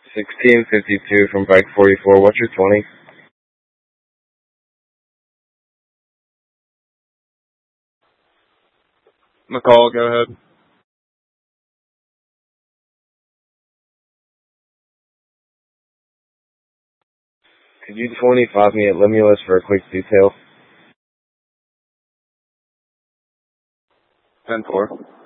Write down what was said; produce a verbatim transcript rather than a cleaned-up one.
sixteen fifty-two from bike forty-four. What's your twenty? McCall, go ahead. Could you twenty-five me at Limulus for a quick detail? ten four.